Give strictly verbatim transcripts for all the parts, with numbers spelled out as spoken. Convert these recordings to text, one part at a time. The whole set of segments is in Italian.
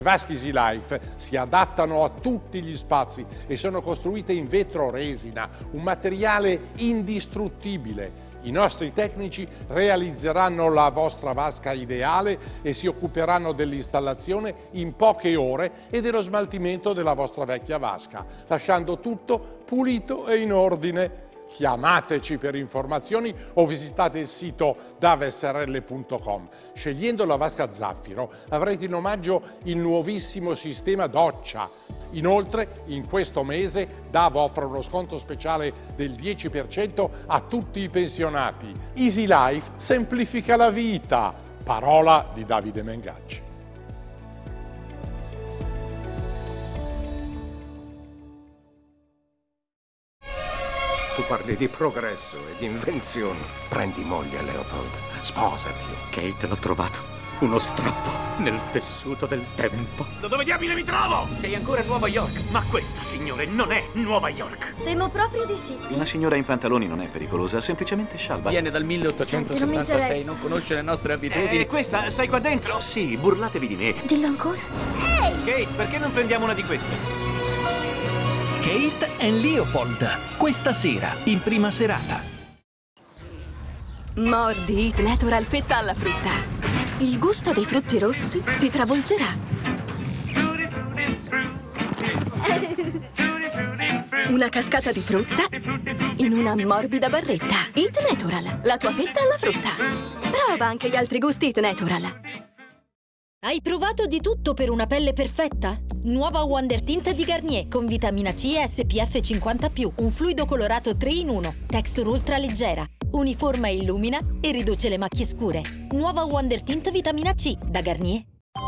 Le vasche Easy Life si adattano a tutti gli spazi e sono costruite in vetro resina, un materiale indistruttibile. I nostri tecnici realizzeranno la vostra vasca ideale e si occuperanno dell'installazione in poche ore e dello smaltimento della vostra vecchia vasca, lasciando tutto pulito e in ordine. Chiamateci per informazioni o visitate il sito davesrl punto com. Scegliendo la vasca Zaffiro avrete in omaggio il nuovissimo sistema doccia. Inoltre, in questo mese D A V offre uno sconto speciale del dieci per cento a tutti i pensionati. Easy Life semplifica la vita. Parola di Davide Mengacci. Tu parli di progresso e di invenzioni. Prendi moglie, Leopold. Sposati. Kate, l'ho trovato. Uno strappo nel tessuto del tempo. Da dove diavolo mi trovo? Sei ancora a Nuova York. Ma questa, signore, non è Nuova York. Temo proprio di sì. Una signora in pantaloni non è pericolosa, semplicemente scialba. Viene dal milleottocentosettantasei, non conosce le nostre abitudini. E questa, sai qua dentro? Sì, burlatevi di me. Dillo ancora. Ehi! Kate, perché non prendiamo una di queste? Kate e Leopold, questa sera, in prima serata. Mordi Eat Natural fetta alla frutta. Il gusto dei frutti rossi ti travolgerà. Una cascata di frutta in una morbida barretta. Eat Natural, la tua fetta alla frutta. Prova anche gli altri gusti Eat Natural. Hai provato di tutto per una pelle perfetta? Nuova Wonder Tint di Garnier con vitamina C e S P F cinquanta più, un fluido colorato tre in uno, texture ultra leggera, uniforma e illumina e riduce le macchie scure. Nuova Wonder Tint vitamina C da Garnier.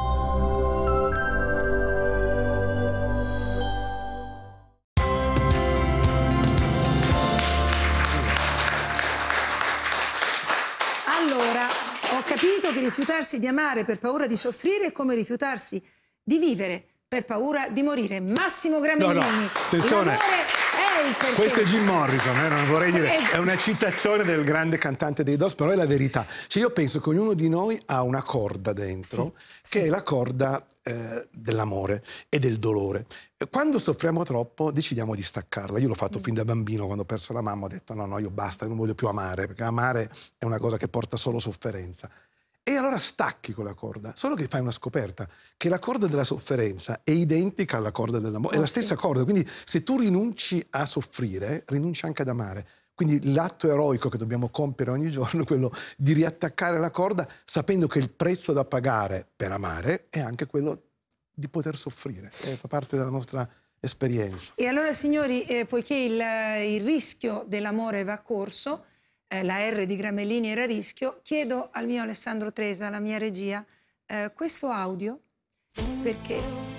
Allora, ho capito che rifiutarsi di amare per paura di soffrire è come rifiutarsi di vivere per paura di morire. Massimo Gramellini. No, no, attenzione. L'amore è il perché. Questo è Jim Morrison, eh, non vorrei dire, è una citazione del grande cantante dei Doors, però è la verità. Cioè io penso che ognuno di noi ha una corda dentro, sì, che sì. è la corda eh, dell'amore e del dolore. Quando soffriamo troppo decidiamo di staccarla. Io l'ho fatto mm. fin da bambino, quando ho perso la mamma ho detto no, no, io basta, non voglio più amare, perché amare è una cosa che porta solo sofferenza. E allora stacchi quella corda, solo che fai una scoperta, che la corda della sofferenza è identica alla corda dell'amore, oh, è la stessa sì. corda, quindi se tu rinunci a soffrire, rinunci anche ad amare. Quindi l'atto eroico che dobbiamo compiere ogni giorno è quello di riattaccare la corda, sapendo che il prezzo da pagare per amare è anche quello di poter soffrire, che fa parte della nostra esperienza. E allora, signori, eh, poiché il, il rischio dell'amore va corso, la R di Gramellini era rischio, chiedo al mio Alessandro Tresa, alla mia regia, eh, questo audio, perché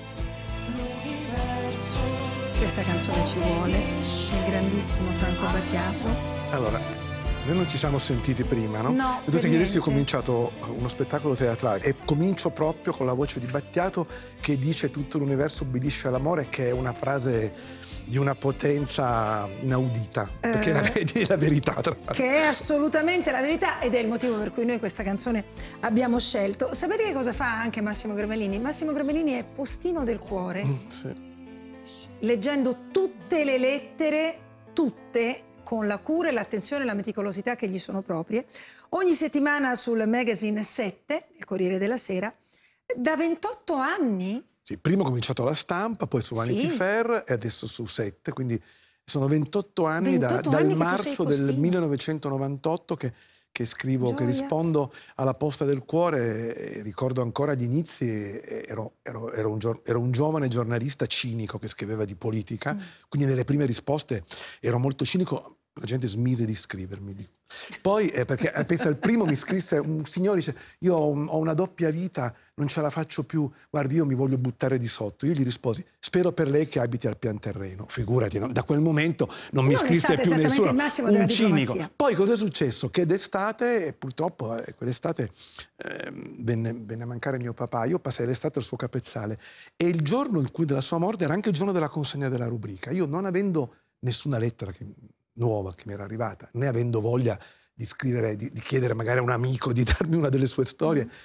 questa canzone ci vuole, il grandissimo Franco Battiato. Allora, noi non ci siamo sentiti prima, no? No, e tu ti chiedesti, io ho cominciato uno spettacolo teatrale e comincio proprio con la voce di Battiato che dice tutto l'universo obbedisce all'amore, che è una frase di una potenza inaudita, eh, perché è la, è la verità. Tra che è assolutamente la verità ed è il motivo per cui noi questa canzone abbiamo scelto. Sapete che cosa fa anche Massimo Gramellini? Massimo Gramellini è postino del cuore, mm, sì. leggendo tutte le lettere, tutte, con la cura e l'attenzione e la meticolosità che gli sono proprie, ogni settimana sul magazine sette, il Corriere della Sera, da ventotto anni. Sì, prima ho cominciato alla Stampa, poi su Vanity sì. Fair e adesso su sette, quindi sono ventotto anni, ventotto da, anni dal marzo del millenovecentonovantotto che, che scrivo, Gioia. Che rispondo alla Posta del Cuore. E ricordo ancora gli inizi, ero, ero, ero, un, ero un giovane giornalista cinico che scriveva di politica, mm. quindi nelle prime risposte ero molto cinico. La gente smise di scrivermi. Poi, eh, perché pensa, al primo mi scrisse un signore, dice, io ho, un, ho una doppia vita, non ce la faccio più, guardi, io mi voglio buttare di sotto. Io gli risposi, spero per lei che abiti al pian terreno. Figurati, no? Da quel momento non, non mi scrisse più nessuno, un cinico. Poi cosa è successo? Che d'estate, e purtroppo eh, quell'estate eh, venne, venne a mancare mio papà, io passai l'estate al suo capezzale e il giorno in cui della sua morte era anche il giorno della consegna della rubrica. Io non avendo nessuna lettera che... nuova che mi era arrivata, né avendo voglia di scrivere, di, di chiedere magari a un amico di darmi una delle sue storie,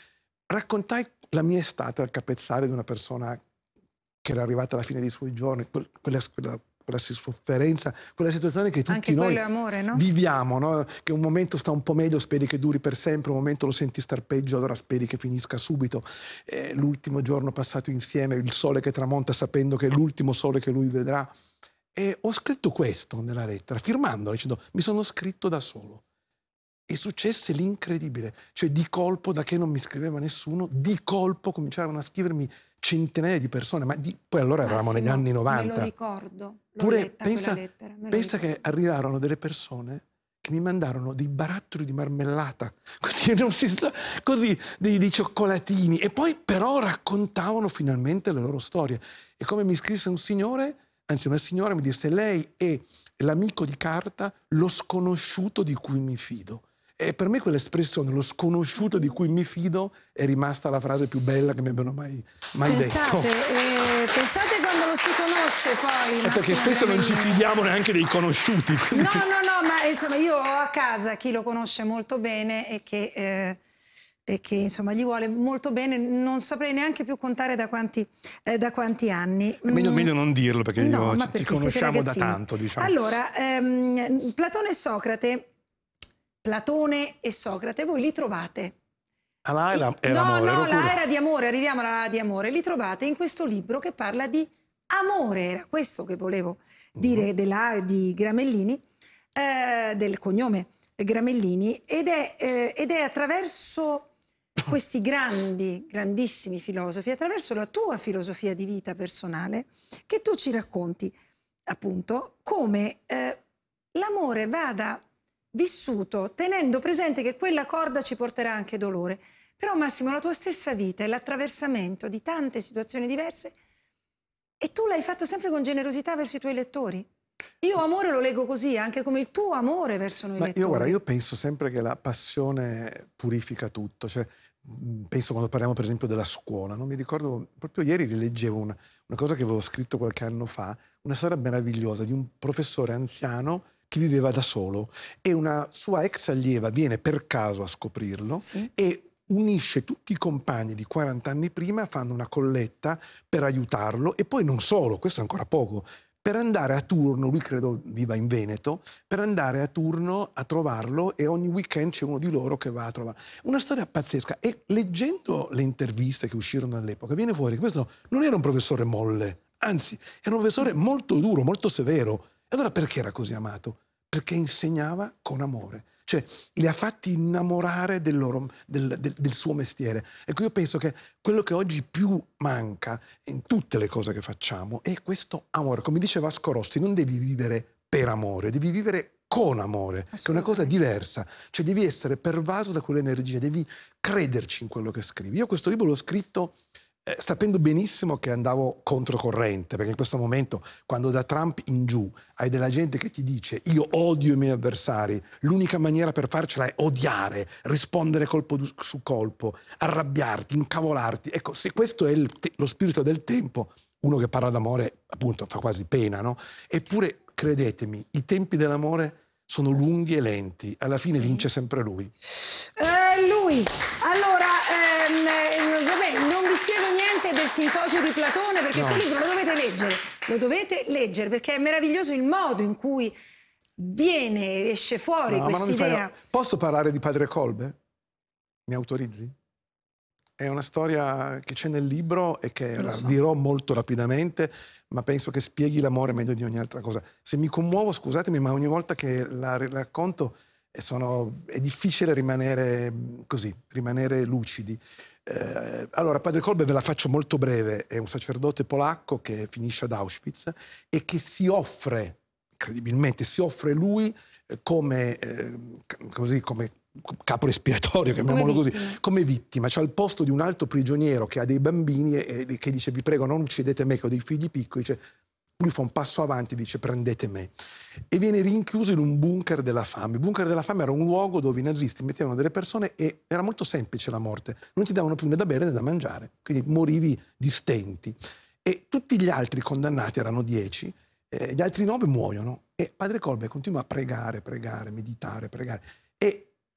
raccontai la mia estate al capezzale di una persona che era arrivata alla fine dei suoi giorni, quella, quella, quella sofferenza, quella situazione che tutti Anche noi quello è amore, no? viviamo, no? Che un momento sta un po' meglio, speri che duri per sempre, un momento lo senti star peggio, allora speri che finisca subito. Eh, l'ultimo giorno passato insieme, il sole che tramonta sapendo che è l'ultimo sole che lui vedrà. E ho scritto questo nella lettera, firmandola, dicendo mi sono scritto da solo. E successe l'incredibile, cioè di colpo, da che non mi scriveva nessuno, di colpo cominciarono a scrivermi centinaia di persone, ma di, poi allora eravamo Massimo, negli anni novanta. me lo ricordo, l'ho Pure letta pensa, quella lettera, me lo pensa ricordo. che arrivarono delle persone che mi mandarono dei barattoli di marmellata, così, non si sa, così dei, dei cioccolatini, e poi però raccontavano finalmente le loro storie. E come mi scrisse un signore, anzi una signora mi disse: lei è l'amico di carta, lo sconosciuto di cui mi fido. E per me quell'espressione, lo sconosciuto di cui mi fido, è rimasta la frase più bella che mi abbiano mai, mai Pensate, detto. eh, pensate quando lo si conosce poi. Eh, perché spesso non ci fidiamo neanche dei conosciuti. Quindi... No, no, no, ma insomma io ho a casa chi lo conosce molto bene e che, eh, e che insomma gli vuole molto bene, non saprei neanche più contare da quanti, eh, da quanti anni. È meglio, meglio non dirlo perché No, io, ma ci, perché ci conosciamo da siete ragazzini. tanto, diciamo. Allora, ehm, Platone e Socrate, Platone e Socrate, voi li trovate? Ah, là era, era no, amore, no, ero la pure... era di amore, arriviamo alla era di amore. Li trovate in questo libro che parla di amore, era questo che volevo dire, della, di Gramellini, eh, del cognome Gramellini, ed è, eh, ed è attraverso questi grandi, grandissimi filosofi, attraverso la tua filosofia di vita personale, che tu ci racconti, appunto, come eh, l'amore vada vissuto tenendo presente che quella corda ci porterà anche dolore. Però Massimo, la tua stessa vita è l'attraversamento di tante situazioni diverse e tu l'hai fatto sempre con generosità verso i tuoi lettori. Io amore lo leggo così, anche come il tuo amore verso noi Ma lettori. io, guarda, io penso sempre che la passione purifica tutto. Cioè, penso quando parliamo per esempio della scuola, no? Mi ricordo, proprio ieri rileggevo una, una cosa che avevo scritto qualche anno fa, una storia meravigliosa di un professore anziano che viveva da solo e una sua ex allieva viene per caso a scoprirlo, sì, e unisce tutti i compagni di quaranta anni prima, fanno una colletta per aiutarlo e poi non solo, questo è ancora poco, per andare a turno, lui credo viva in Veneto, per andare a turno a trovarlo e ogni weekend c'è uno di loro che va a trovare. Una storia pazzesca e leggendo le interviste che uscirono all'epoca viene fuori che questo non era un professore molle, anzi era un professore molto duro, molto severo. E allora perché era così amato? Perché insegnava con amore. Cioè, li ha fatti innamorare del, loro, del, del, del suo mestiere. Ecco, io penso che quello che oggi più manca in tutte le cose che facciamo è questo amore. Come dice Vasco Rossi, non devi vivere per amore, devi vivere con amore, che è una cosa diversa. Cioè, devi essere pervaso da quell'energia, devi crederci in quello che scrivi. Io questo libro l'ho scritto Eh, sapendo benissimo che andavo controcorrente, perché in questo momento, quando da Trump in giù hai della gente che ti dice io odio i miei avversari, l'unica maniera per farcela è odiare, rispondere colpo su colpo, arrabbiarti, incavolarti. Ecco, se questo è il te- lo spirito del tempo, uno che parla d'amore, appunto, fa quasi pena, no? Eppure, credetemi, i tempi dell'amore sono lunghi e lenti, alla fine vince sempre lui. Eh, lui, allora, ehm, vabbè, non vi spiego niente del simposio di Platone perché No. questo libro lo dovete leggere, lo dovete leggere perché è meraviglioso il modo in cui viene, esce fuori No, ma non mi quest'idea. fai- Posso parlare di Padre Kolbe? Mi autorizzi? È una storia che c'è nel libro e che Lo la so. dirò molto rapidamente, ma penso che spieghi l'amore meglio di ogni altra cosa. Se mi commuovo, scusatemi, ma ogni volta che la racconto eh, sono, è difficile rimanere mh, così, rimanere lucidi. Eh, allora, Padre Kolbe ve la faccio molto breve, è un sacerdote polacco che finisce ad Auschwitz e che si offre, incredibilmente, si offre lui eh, come, eh, così, come capo espiatorio, chiamiamolo così, come vittima, cioè al posto di un altro prigioniero che ha dei bambini e, e che dice vi prego non uccidete me che ho dei figli piccoli, dice, lui fa un passo avanti e dice prendete me e viene rinchiuso in un bunker della fame. Il bunker della fame era un luogo dove i nazisti mettevano delle persone e era molto semplice la morte, non ti davano più né da bere né da mangiare, quindi morivi di stenti e tutti gli altri condannati erano dieci, eh, gli altri nove muoiono e Padre Kolbe continua a pregare, pregare, meditare, pregare e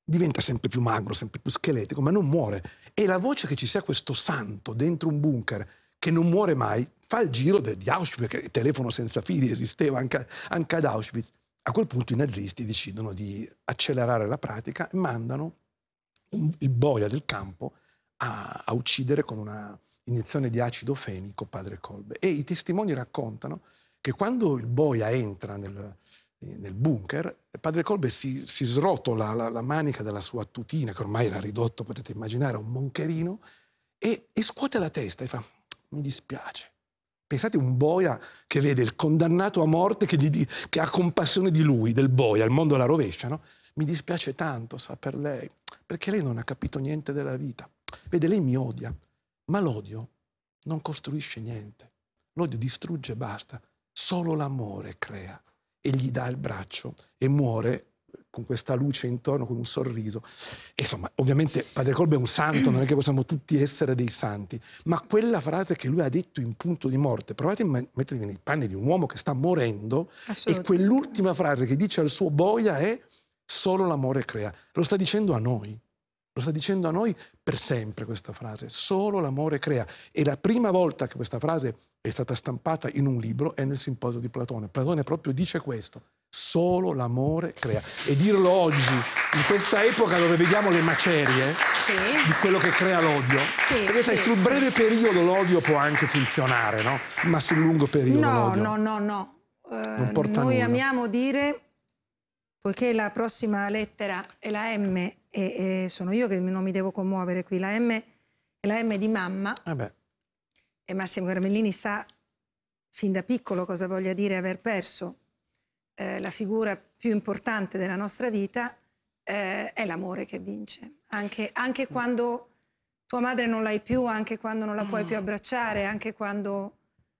diventa sempre più magro, sempre più scheletrico, ma non muore. E la voce che ci sia questo santo dentro un bunker che non muore mai fa il giro de, di Auschwitz, perché il telefono senza fili esisteva anche, anche ad Auschwitz. A quel punto i nazisti decidono di accelerare la pratica e mandano un, il boia del campo a, a uccidere con una iniezione di acido fenico padre Kolbe. E i testimoni raccontano che quando il boia entra nel, nel bunker, padre Kolbe si, si srotola la, la manica della sua tutina, che ormai era ridotto, potete immaginare, a un moncherino, e, e scuote la testa e fa: mi dispiace. Pensate, un boia che vede il condannato a morte che, gli, che ha compassione di lui, del boia, il mondo la rovescia, no? Mi dispiace tanto, sa, per lei, perché lei non ha capito niente della vita. Vede, lei mi odia, ma l'odio non costruisce niente. L'odio distrugge e basta. Solo l'amore crea. E gli dà il braccio e muore con questa luce intorno, con un sorriso. E insomma, ovviamente padre Kolbe è un santo, non è che possiamo tutti essere dei santi, ma quella frase che lui ha detto in punto di morte, provate a mettervi nei panni di un uomo che sta morendo, e quell'ultima frase che dice al suo boia è: solo l'amore crea. Lo sta dicendo a noi. Lo sta dicendo a noi per sempre questa frase, solo l'amore crea. E la prima volta che questa frase è stata stampata in un libro è nel Simposio di Platone. Platone proprio dice questo, solo l'amore crea. E dirlo oggi, in questa epoca dove vediamo le macerie, sì, di quello che crea l'odio, sì, perché sai, sì, sul breve sì. periodo l'odio può anche funzionare, no? Ma sul lungo periodo no, l'odio no, no, no. Uh, non porta noi nulla. Amiamo dire, poiché la prossima lettera è la M, e, e sono io che non mi devo commuovere qui, la M è la M di mamma, eh beh. e Massimo Gramellini sa fin da piccolo cosa voglia dire aver perso eh, la figura più importante della nostra vita, eh, è l'amore che vince. Anche, anche quando tua madre non l'hai più, anche quando non la puoi più abbracciare, anche quando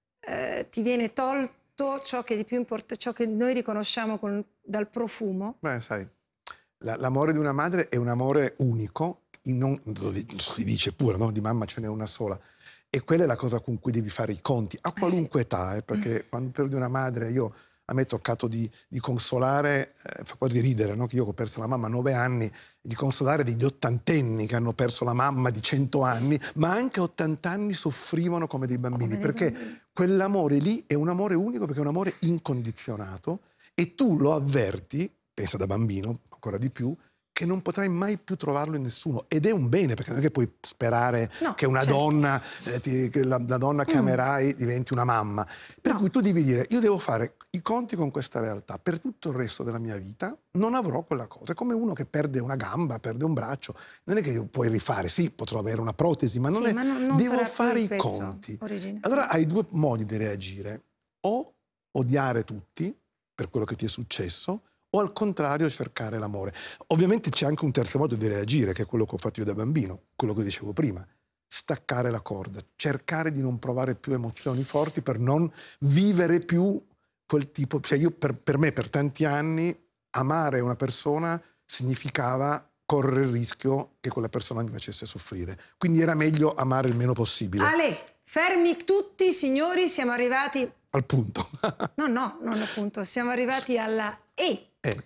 eh, ti viene tolto ciò che, di più import- ciò che noi riconosciamo con, dal profumo. Beh, sai, la, l'amore di una madre è un amore unico, non, si dice pure, no? Di mamma ce n'è una sola. E quella è la cosa con cui devi fare i conti, a qualunque eh sì. età, eh, perché mm. quando perdi una madre, io, a me è toccato di, di consolare, eh, fa quasi ridere, no? Che io ho perso la mamma a nove anni, di consolare degli ottantenni che hanno perso la mamma di cento anni, ma anche a ottanta anni soffrivano come dei bambini, come perché bambini. Quell'amore lì è un amore unico, perché è un amore incondizionato, e tu lo avverti, pensa da bambino, ancora di più, che non potrai mai più trovarlo in nessuno, ed è un bene, perché non è che puoi sperare no, che una certo. donna, eh, ti, che la, la donna che mm. amerai diventi una mamma, per no. cui tu devi dire: io devo fare i conti con questa realtà, per tutto il resto della mia vita non avrò quella cosa. È come uno che perde una gamba, perde un braccio, non è che puoi rifare, sì, potrò avere una protesi, ma non sì, è, ma non, non devo fare i conti. Originale. Allora hai due modi di reagire: o odiare tutti per quello che ti è successo, o al contrario cercare l'amore. Ovviamente c'è anche un terzo modo di reagire, che è quello che ho fatto io da bambino, quello che dicevo prima: staccare la corda, cercare di non provare più emozioni forti per non vivere più quel tipo. Cioè io, per, per me, per tanti anni, amare una persona significava correre il rischio che quella persona mi facesse soffrire. Quindi era meglio amare il meno possibile. Ale, fermi tutti, signori, siamo arrivati... Al punto. no, no, non al punto, siamo arrivati alla E. Eh.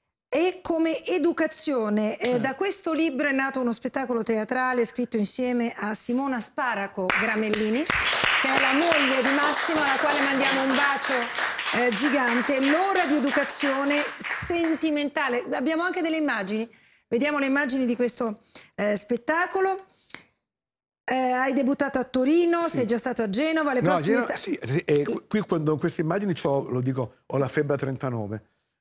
E come educazione, eh, da questo libro è nato uno spettacolo teatrale scritto insieme a Simona Sparaco Gramellini, che è la moglie di Massimo, alla quale mandiamo un bacio eh, gigante. L'ora di educazione sentimentale. Abbiamo anche delle immagini, vediamo le immagini di questo eh, spettacolo. Eh, hai debuttato a Torino, sì. sei già stato a Genova, le no, prossime... Genova, sì, sì, eh, qui quando in queste immagini c'ho, lo dico, ho la febbre a trentanove.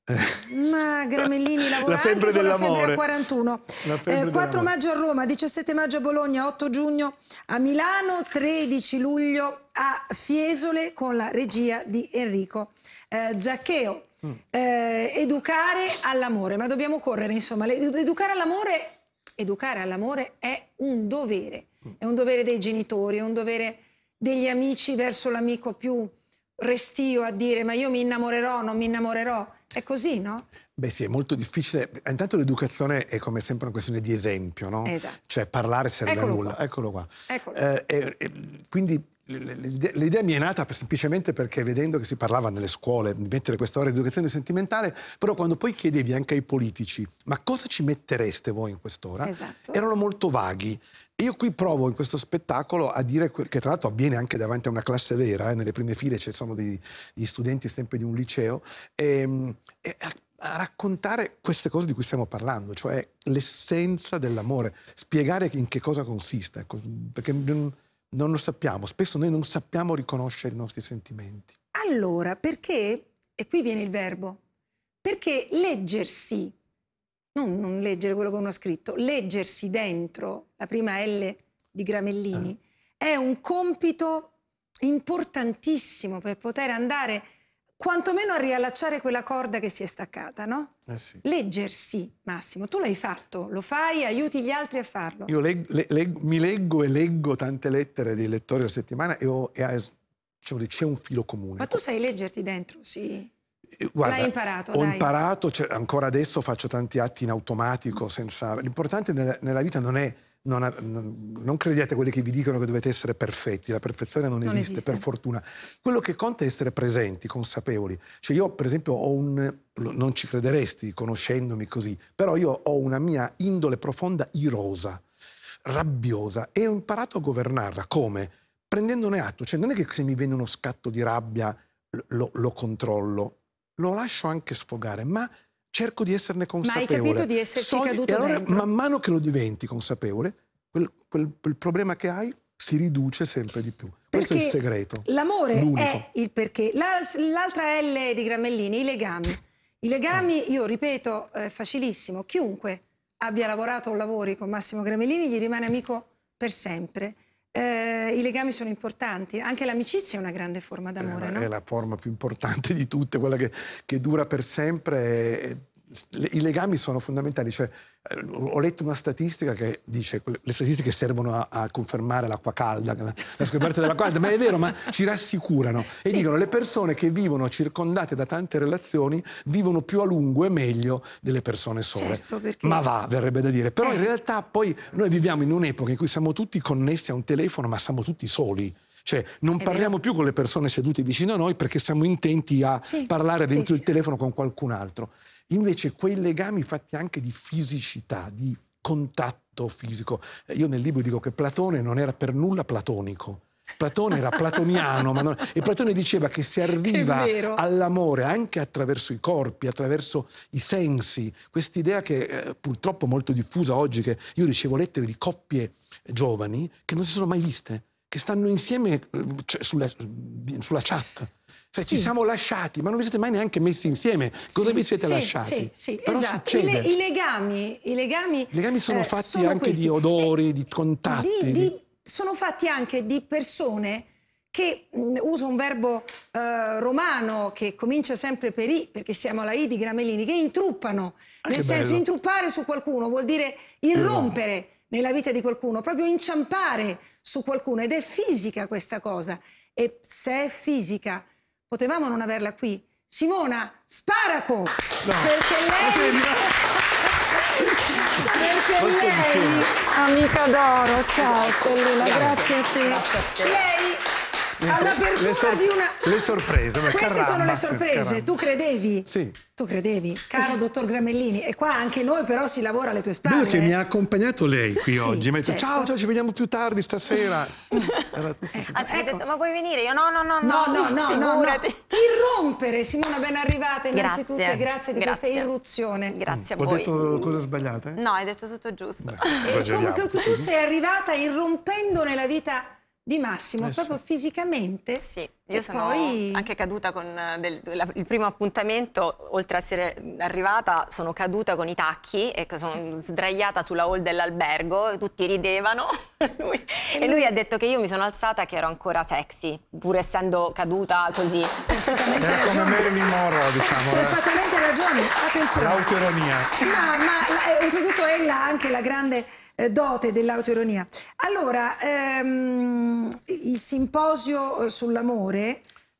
Ma Gramellini lavora anche con la febbre a quarantuno. Eh, quattro maggio a Roma, diciassette maggio a Bologna, otto giugno a Milano, tredici luglio a Fiesole con la regia di Enrico eh, Zaccheo. Mm. Eh, educare all'amore, ma dobbiamo correre, insomma. Educare all'amore, educare all'amore è un dovere, mm. è un dovere dei genitori, è un dovere degli amici verso l'amico più restio a dire: ma io mi innamorerò, non mi innamorerò. È così, no? Beh sì, è molto difficile. Intanto l'educazione è come sempre una questione di esempio, no? Esatto. Cioè parlare serve Eccolo a nulla. qua. Eccolo qua. Eccolo. Eh, eh, eh, quindi l'idea, l'idea mi è nata per, semplicemente perché vedendo che si parlava nelle scuole di mettere questa ora di educazione sentimentale, però quando poi chiedevi anche ai politici ma cosa ci mettereste voi in quest'ora, esatto. erano molto vaghi. Io qui provo in questo spettacolo a dire quel che tra l'altro avviene anche davanti a una classe vera, eh, nelle prime file ci sono degli, degli studenti sempre di un liceo, e, e a, a raccontare queste cose di cui stiamo parlando, cioè l'essenza dell'amore, spiegare in che cosa consiste, ecco, perché non, non lo sappiamo, spesso noi non sappiamo riconoscere i nostri sentimenti. Allora, perché, e qui viene il verbo, perché leggersi, non, non leggere quello che uno ha scritto, leggersi dentro la prima L di Gramellini eh. è un compito importantissimo per poter andare quantomeno a riallacciare quella corda che si è staccata, no? Eh sì. Leggersi, Massimo, tu l'hai fatto, lo fai, aiuti gli altri a farlo. Io leg, leg, leg, mi leggo e leggo tante lettere dei lettori alla settimana e, ho, e diciamo, c'è un filo comune. Ma tu sai leggerti dentro, sì? Guarda, l'hai imparato, ho dai. imparato, cioè, ancora adesso faccio tanti atti in automatico senza... L'importante nella, nella vita non è non, non, non crediate a quelli che vi dicono che dovete essere perfetti, la perfezione non, non esiste, esiste per fortuna. Quello che conta è essere presenti, consapevoli. Cioè io per esempio ho un, non ci crederesti conoscendomi così, però io ho una mia indole profonda irosa, rabbiosa, e ho imparato a governarla. Come? Prendendone atto. Cioè non è che se mi viene uno scatto di rabbia lo, lo controllo, lo lascio anche sfogare, ma cerco di esserne consapevole. Ma hai capito di esserci so caduto di, e allora dentro? man mano che lo diventi consapevole, quel, quel, quel problema che hai si riduce sempre di più. Questo Perché è il segreto. L'amore l'unico. È il perché. La, l'altra L di Gramellini, i legami. I legami, io ripeto, è facilissimo. Chiunque abbia lavorato o lavori con Massimo Gramellini gli rimane amico per sempre. Eh, I legami sono importanti, anche l'amicizia è una grande forma d'amore, È, no? è la forma più importante di tutte, quella che, che dura per sempre. E, le, I legami sono fondamentali. Cioè, eh, ho letto una statistica che dice che le statistiche servono a, a confermare l'acqua calda, la, la scoperta dell'acqua calda, ma è vero, ma ci rassicurano e sì. Dicono le persone che vivono circondate da tante relazioni vivono più a lungo e meglio delle persone sole. Certo, perché... Ma va, verrebbe da dire. Però eh. in realtà poi noi viviamo in un'epoca in cui siamo tutti connessi a un telefono, ma siamo tutti soli. Cioè non è parliamo vero. più con le persone sedute vicino a noi perché siamo intenti a sì. parlare dentro sì, il telefono con qualcun altro. Invece quei legami fatti anche di fisicità, di contatto fisico. Io nel libro dico che Platone non era per nulla platonico. Platone era platoniano, ma non... e Platone diceva che si arriva all'amore anche attraverso i corpi, attraverso i sensi. Quest'idea che eh, purtroppo è molto diffusa oggi, che io ricevo lettere di coppie giovani che non si sono mai viste, che stanno insieme cioè, sulla, sulla chat. Cioè, sì. Ci siamo lasciati, ma non vi siete mai neanche messi insieme. Cosa sì, vi siete sì, lasciati? Sì, sì, Però esatto. I, le, succede. I legami, i legami, I legami sono eh, fatti sono anche questi. di odori, eh, di contatti. Di, di... Di, sono fatti anche di persone che, mh, uso un verbo eh, romano che comincia sempre per I, perché siamo alla I di Gramellini, che intruppano. Ah, nel che senso, bello. Intruppare su qualcuno vuol dire irrompere nella vita di qualcuno, proprio inciampare su qualcuno, ed è fisica questa cosa. E se è fisica, potevamo non averla qui. Simona Sparaco, no. perché lei... perché Molto lei... vicino. Amica d'oro, ciao Stellina, grazie, grazie a te. Grazie a te. Lei... All'apertura le sor- di una... le sorprese. Queste caramba, sono le sorprese. caramba. Tu credevi? Sì. Tu credevi, caro dottor Gramellini. E qua anche noi però si lavora alle tue spalle. Vedo che mi ha accompagnato lei qui sì, oggi. Mi ha detto certo. ciao, ciao, ci vediamo più tardi stasera. Era tutto... ecco, Anzi, ecco. hai detto, ma vuoi venire? Io no, no, no, No, no, no, no, no. Irrompere, Simona, ben arrivata innanzitutto. Grazie. E grazie di Grazie. questa irruzione. Grazie a Ho voi. detto cose sbagliate? No, hai detto tutto giusto. Beh, E comunque tu sei arrivata irrompendo nella vita di Massimo, eh proprio sì. fisicamente. Sì, io e sono poi... anche caduta con del, la, il primo appuntamento, oltre a essere arrivata, sono caduta con i tacchi e sono sdraiata sulla hall dell'albergo, tutti ridevano lui, e lui ha detto che io mi sono alzata che ero ancora sexy, pur essendo caduta così. Era come Marilyn Monroe, diciamo. Perfettamente ragione, attenzione. L'autoironia. Ma, ma oltretutto ella ha anche la grande eh, dote dell'autoironia. Allora, ehm, il simposio sull'amore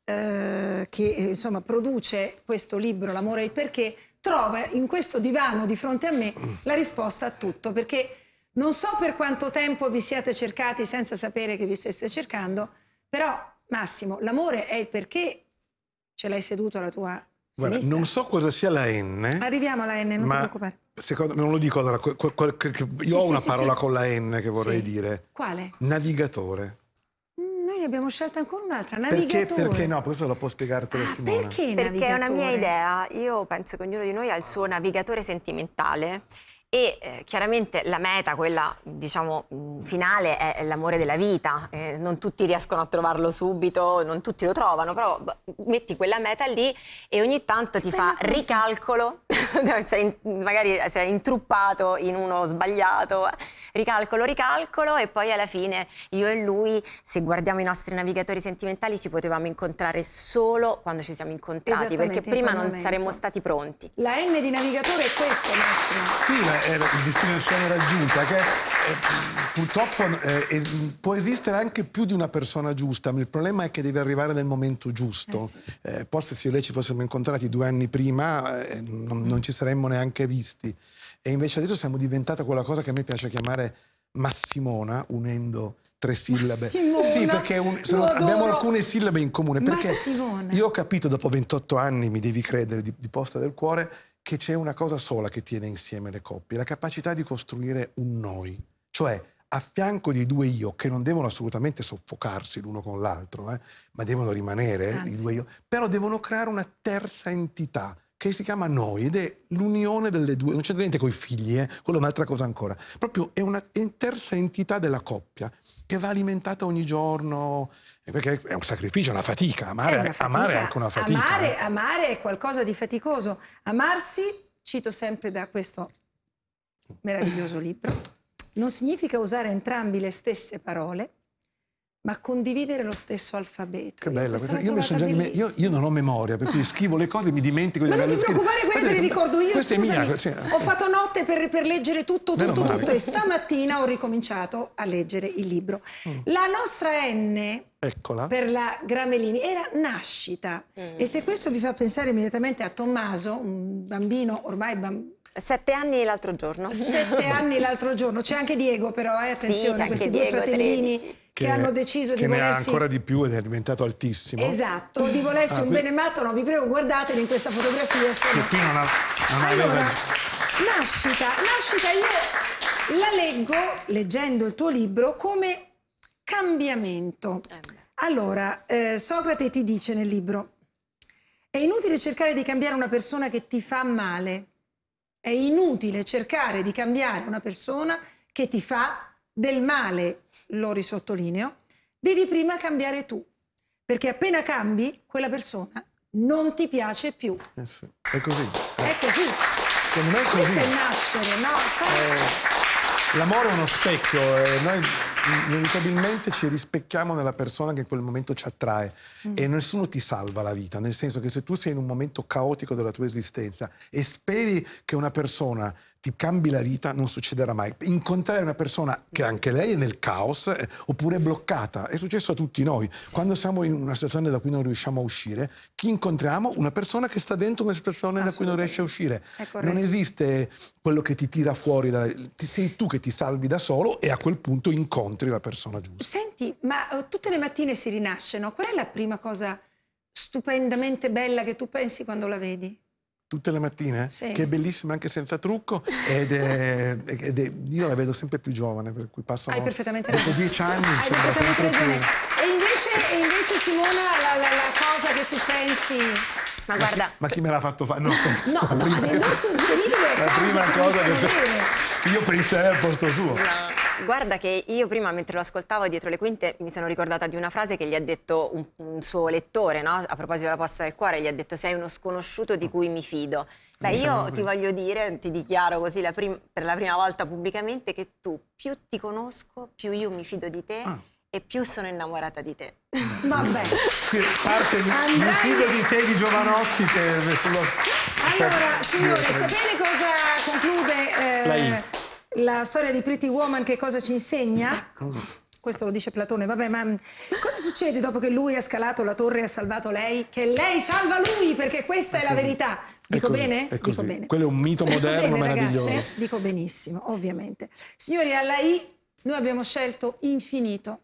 eh, che insomma produce questo libro, L'amore e il perché, trova in questo divano di fronte a me la risposta a tutto, perché non so per quanto tempo vi siate cercati senza sapere che vi steste cercando, però Massimo, l'amore è il perché ce l'hai seduto alla tua Guarda, sinistra. non so cosa sia la N. Arriviamo alla N, non ma ti preoccupare. Secondo me non lo dico allora, quel, quel, quel, io Sì, ho sì, una sì, parola sì. con la N che vorrei Sì. dire. Quale? Navigatore. Noi ne abbiamo scelta ancora un'altra, Perché? navigatore. Perché no? Questo lo può spiegare te, Ah, Simona. perché Perché è una mia navigatore? idea. Io penso che ognuno di noi ha il suo navigatore sentimentale e eh, chiaramente la meta, quella diciamo mh, finale, è, è l'amore della vita. Eh, non tutti riescono a trovarlo subito, non tutti lo trovano, però b- metti quella meta lì e ogni tanto ti fa bella cosa. ricalcolo, sei in- magari sei intruppato in uno sbagliato, eh, ricalcolo, ricalcolo e poi alla fine io e lui, se guardiamo i nostri navigatori sentimentali, ci potevamo incontrare solo quando ci siamo incontrati, perché Esattamente, in prima quel non momento. saremmo stati pronti. La N di navigatore è questo, Massimo. Sì, la- è la destinazione raggiunta, che eh, purtroppo eh, es- può esistere anche più di una persona giusta, ma il problema è che deve arrivare nel momento giusto. Eh sì. Eh, forse se io e lei ci fossimo incontrati due anni prima eh, non, non ci saremmo neanche visti. E invece adesso siamo diventata quella cosa che a me piace chiamare Massimona, unendo tre sillabe. Massimona, Sì, perché un- sono- lo adoro. abbiamo alcune sillabe in comune. Perché Massimona. io ho capito dopo ventotto anni, mi devi credere, di, di Posta del Cuore, che c'è una cosa sola che tiene insieme le coppie, la capacità di costruire un noi. Cioè, a fianco dei due io, che non devono assolutamente soffocarsi l'uno con l'altro, eh, ma devono rimanere eh, Anzi. i due io, però devono creare una terza entità che si chiama noi ed è l'unione delle due, non c'è niente con i figli, eh, quello è un'altra cosa ancora, proprio è una è terza entità della coppia che va alimentata ogni giorno, eh, perché è un sacrificio, una fatica, amare, È una fatica. amare è anche una fatica. Amare, eh. amare è qualcosa di faticoso. Amarsi, cito sempre da questo meraviglioso libro, non significa usare entrambi le stesse parole, ma condividere lo stesso alfabeto. Che bella, questa l'ho io, mi sono già trovata dime- io, bellissima. io non ho memoria, per cui scrivo le cose e mi dimentico di Ma non ti averle scritte. preoccupare, quelle te le Guardate, ricordo io, questa scusami. è mia, cioè- Ho fatto notte per, per leggere tutto, Meno tutto, male. tutto, e stamattina ho ricominciato a leggere il libro. Mm. La nostra N Eccola. per la Gramelini era nascita. E se questo vi fa pensare immediatamente a Tommaso, un bambino ormai bambino, Sette anni l'altro giorno. sette anni l'altro giorno, c'è anche Diego però, eh, attenzione, c'è questi anche due Diego, fratellini tredici. che, hanno deciso che di ne ha volersi... ancora di più ed è diventato altissimo. Esatto, di volersi Ah, un qui- bene matto, no, vi prego guardateli in questa fotografia. Sì, Sono... qui non, ha, non Allora, aveva... nascita, nascita io la leggo, leggendo il tuo libro, come cambiamento. Allora, eh, Socrate ti dice nel libro: è inutile cercare di cambiare una persona che ti fa male. È inutile cercare di cambiare una persona che ti fa del male, lo risottolineo. Devi prima cambiare tu, perché appena cambi, quella persona non ti piace più. Eh sì, è così. È così. Secondo me è così. Questo è il nascere, no? Eh, l'amore è uno specchio e noi inevitabilmente ci rispecchiamo nella persona che in quel momento ci attrae mm. e nessuno ti salva la vita, nel senso che se tu sei in un momento caotico della tua esistenza e speri che una persona ti cambi la vita, non succederà mai. Incontrare una persona che anche lei è nel caos eh, oppure è bloccata, è successo a tutti noi. Sì. Quando siamo in una situazione da cui non riusciamo a uscire, chi incontriamo? Una persona che sta dentro una situazione da cui non riesce a uscire. Non esiste quello che ti tira fuori, da... sei tu che ti salvi da solo e a quel punto incontri la persona giusta. Senti, ma uh, tutte le mattine si rinasce, no? Qual è la prima cosa stupendamente bella che tu pensi quando la vedi? Tutte le mattine? Sì. Che è bellissima anche senza trucco ed è, ed è, io la vedo sempre più giovane, per cui passano Hai perfettamente dopo ragione. dieci anni Hai sembra sempre più. E invece, e invece Simona, la, la, la cosa che tu pensi... Ma guarda... Ma chi, ma chi me l'ha fatto fare? No, no, no, prima, non suggerire la prima cosa che, che io penserei al posto suo. No. Guarda che io prima, mentre lo ascoltavo dietro le quinte, mi sono ricordata di una frase che gli ha detto un, un suo lettore, no? A proposito della Posta del Cuore, gli ha detto: sei uno sconosciuto di cui mi fido. Beh, sì, io ti voglio dire, ti dichiaro così la prim- per la prima volta pubblicamente che tu più ti conosco, più io mi fido di te ah. e più sono innamorata di te. Vabbè. Parte mi, Andrai... mi fido di te, di Giovanotti, che sullo... Allora, signore, sapete cosa conclude... Eh, la, la storia di Pretty Woman, che cosa ci insegna? questo lo dice Platone, vabbè, ma cosa succede dopo che lui ha scalato la torre e ha salvato lei? Che lei salva lui, perché questa è, è la verità. Dico così, bene? È così. Dico bene. Quello è un mito moderno bene, meraviglioso. Ragazze? Dico benissimo, ovviamente. Signori, alla I noi abbiamo scelto infinito.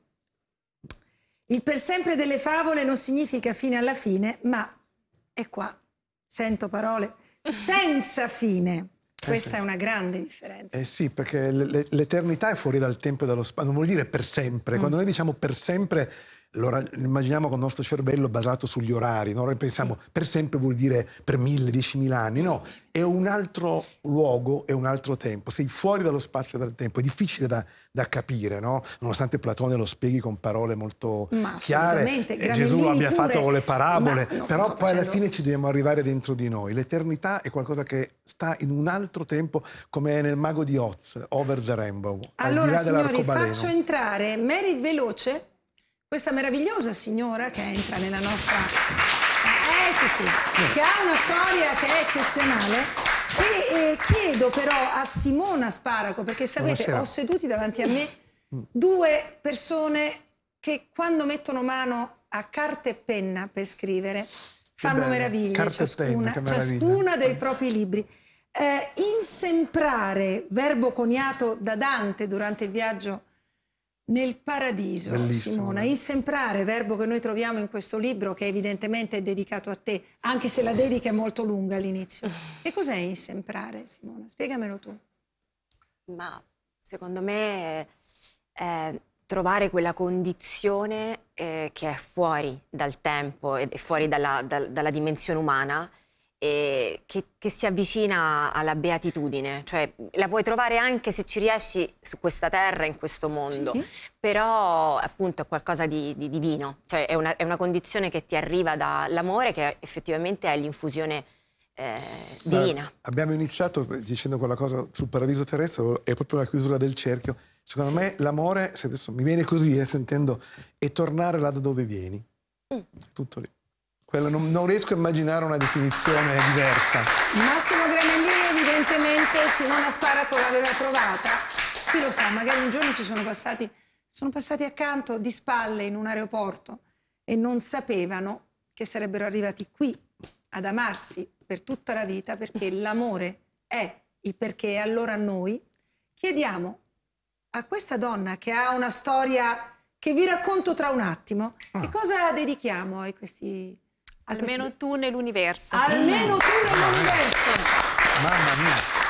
Il per sempre delle favole non significa fine alla fine, ma è qua, sento parole, senza fine. Questa eh sì. è una grande differenza. Eh sì, perché l'eternità è fuori dal tempo e dallo spazio, non vuol dire per sempre. Mm. Quando noi diciamo per sempre, lo immaginiamo con il nostro cervello basato sugli orari, no? Noi pensiamo sì. per sempre vuol dire per mille, diecimila anni, no, è un altro luogo, è un altro tempo, sei fuori dallo spazio e dal tempo, è difficile da, da capire, no? Nonostante Platone lo spieghi con parole molto Ma chiare e Gesù lo abbia pure. fatto con le parabole, Ma, no, però poi facendo... alla fine ci dobbiamo arrivare dentro di noi. L'eternità è qualcosa che sta in un altro tempo, come nel Mago di Oz, Over the Rainbow, allora, al di là signori, faccio entrare Mary veloce, questa meravigliosa signora che entra nella nostra... Eh sì, sì, sì. Che ha una storia che è eccezionale. E, e chiedo però a Simona Sparaco, perché sapete, Buonasera. Ho seduti davanti a me due persone che quando mettono mano a carta e penna per scrivere fanno meraviglie, carta ciascuna, e penna, che meraviglia. ciascuna dei propri libri. Eh, insemprare, verbo coniato da Dante durante il viaggio nel paradiso. Bellissimo. Simona, insemprare, verbo che noi troviamo in questo libro che evidentemente è dedicato a te, anche se la dedica è molto lunga all'inizio. Che cos'è insemprare, Simona? Spiegamelo tu. Ma secondo me è trovare quella condizione eh, che è fuori dal tempo e fuori sì. dalla, da, dalla dimensione umana, e che, che si avvicina alla beatitudine, cioè la puoi trovare anche se ci riesci su questa terra, in questo mondo, sì. però appunto è qualcosa di, di divino, cioè è una, è una condizione che ti arriva dall'amore, che effettivamente è l'infusione eh, divina. Guarda, abbiamo iniziato dicendo quella cosa sul paradiso terrestre, è proprio la chiusura del cerchio. Secondo sì. me l'amore, se adesso mi viene così, eh, sentendo, è tornare là da dove vieni, mm. è tutto lì. Quello non, non riesco a immaginare una definizione diversa. Massimo Granellini evidentemente Simona Sparaco l'aveva trovata. Chi lo sa, magari un giorno ci sono passati, sono passati accanto di spalle in un aeroporto e non sapevano che sarebbero arrivati qui ad amarsi per tutta la vita, perché l'amore è il perché. Allora noi chiediamo a questa donna che ha una storia che vi racconto tra un attimo, ah. che cosa dedichiamo a questi... Almeno tu nell'universo. Almeno tu nell'universo. Mamma mia.